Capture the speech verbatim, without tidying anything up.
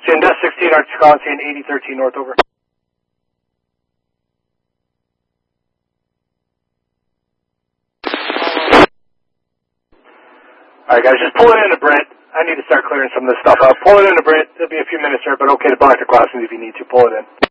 in, Death sixteen, Arch Coliseum, eighty thirteen North, over. Alright guys, just pull it into Brent. I need to start clearing some of this stuff up. Pull it into Brent. It'll be a few minutes here, but okay to block the crossings if you need to. Pull it in.